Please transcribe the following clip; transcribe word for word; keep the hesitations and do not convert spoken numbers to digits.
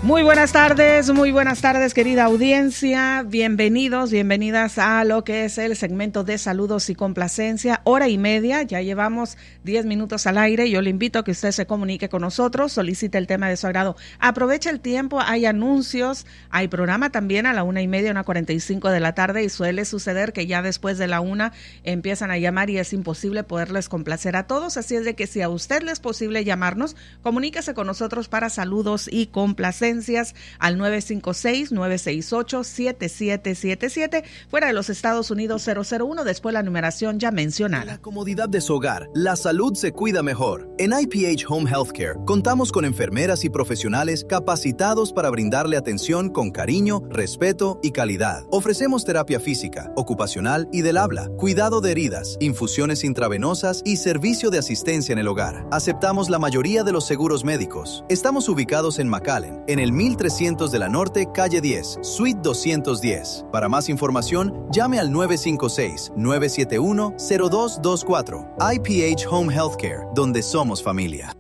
Muy buenas tardes, muy buenas tardes, querida audiencia. Bienvenidos, bienvenidas a lo que es el segmento de saludos y complacencia. Hora y media, ya llevamos diez minutos al aire. Yo le invito a que usted se comunique con nosotros, solicite el tema de su agrado. Aproveche el tiempo, hay anuncios, hay programa también a la una y media, una cuarenta y cinco de la tarde, y suele suceder que ya después de la una empiezan a llamar y es imposible poderles complacer a todos. Así es de que si a usted le es posible llamarnos, comuníquese con nosotros para saludos y complacencia al nueve cinco seis, nueve seis ocho, siete siete siete siete, fuera de los Estados Unidos cero cero uno, después la numeración ya mencionada. En la comodidad de su hogar, la salud se cuida mejor. En I P H Home Healthcare contamos con enfermeras y profesionales capacitados para brindarle atención con cariño, respeto y calidad. Ofrecemos terapia física, ocupacional y del habla, cuidado de heridas, infusiones intravenosas y servicio de asistencia en el hogar. Aceptamos la mayoría de los seguros médicos. Estamos ubicados en McAllen, en el mil trescientos de la Norte, calle diez, suite doscientos diez. Para más información, llame al nueve cinco seis, nueve siete uno, cero dos dos cuatro. I P H Home Healthcare, donde somos familia.